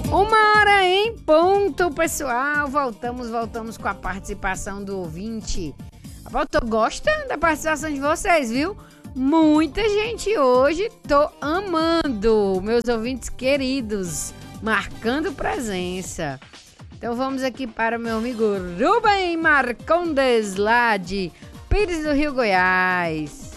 1h em ponto, pessoal. Voltamos com a participação do ouvinte. A volta gosta da participação de vocês, viu? Muita gente hoje, tô amando. Meus ouvintes queridos, marcando presença. Então vamos aqui para o meu amigo Rubem Marcondes, lá de Pires do Rio, Goiás.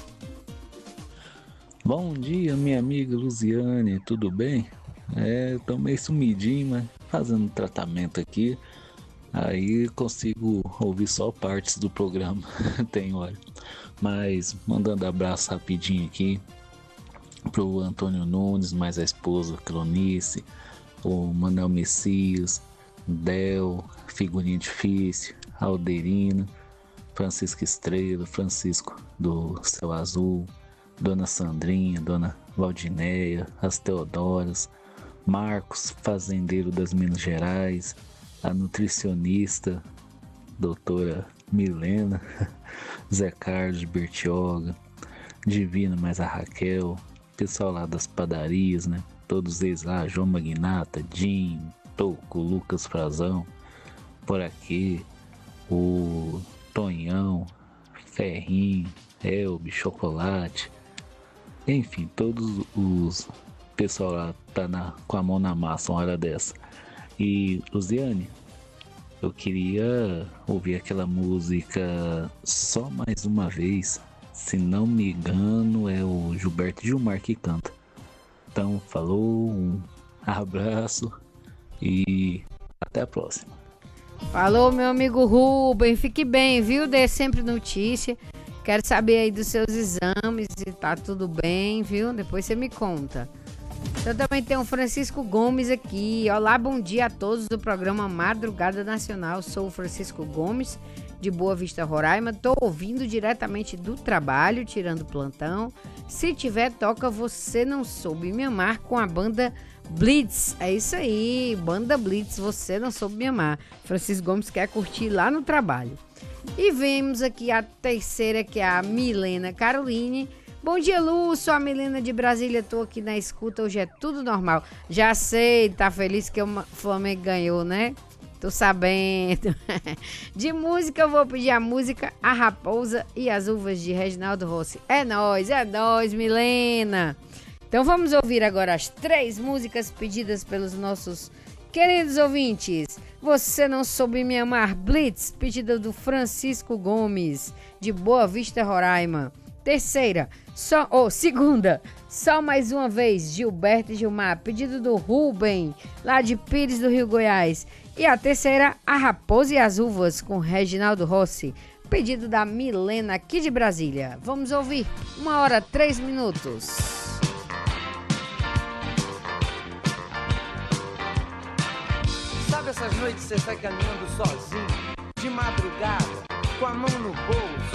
Bom dia, minha amiga Luziane, tudo bem? Tô meio sumidinho, mas fazendo tratamento aqui, aí consigo ouvir só partes do programa, tem hora. Mas mandando abraço rapidinho aqui pro Antônio Nunes, mais a esposa Clonice, o Manuel Messias, Del, Figurinha Difícil, Alderina, Francisco Estrela, Francisco do Céu Azul, Dona Sandrinha, Dona Valdinéia, as Teodoras, Marcos, fazendeiro das Minas Gerais, a nutricionista, doutora Milena, Zé Carlos de Bertioga, Divina mais a Raquel, pessoal lá das padarias, né? Todos eles lá, João Magnata, Jim, Toco, Lucas Frazão, por aqui, o Tonhão, Ferrinho, Elbe, Chocolate, enfim, todos os pessoal lá tá com a mão na massa uma hora dessa. E Luziane, eu queria ouvir aquela música Só Mais Uma Vez, se não me engano é o Gilberto Gilmar que canta. Então falou, um abraço e até a próxima. Falou, meu amigo Rubem, fique bem, viu? Dê sempre notícia. Quero saber aí dos seus exames, se tá tudo bem, viu? Depois você me conta. Eu também tenho o Francisco Gomes aqui. Olá, bom dia a todos do programa Madrugada Nacional. Sou o Francisco Gomes, de Boa Vista, Roraima. Estou ouvindo diretamente do trabalho, tirando plantão. Se tiver, toca Você Não Soube Me Amar com a banda Blitz. É isso aí, banda Blitz, Você Não Soube Me Amar. Francisco Gomes quer curtir lá no trabalho. E vemos aqui a terceira, que é a Milena Caroline. Bom dia, Lu, sou a Milena de Brasília, tô aqui na escuta, hoje é tudo normal. Já sei, tá feliz que o Flamengo ganhou, né? Tô sabendo. De música, eu vou pedir a música A Raposa e as Uvas, de Reginaldo Rossi. É nóis, Milena. Então vamos ouvir agora as 3 músicas pedidas pelos nossos queridos ouvintes. Você Não Soube Me Amar, Blitz, pedida do Francisco Gomes, de Boa Vista, Roraima. Segunda, Só Mais Uma Vez, Gilberto e Gilmar, pedido do Rubem, lá de Pires do Rio, Goiás. E a terceira, A Raposa e as Uvas, com Reginaldo Rossi, pedido da Milena, aqui de Brasília. Vamos ouvir, 1h03. Sabe essas noites você sai caminhando sozinho, de madrugada, com a mão no bolso,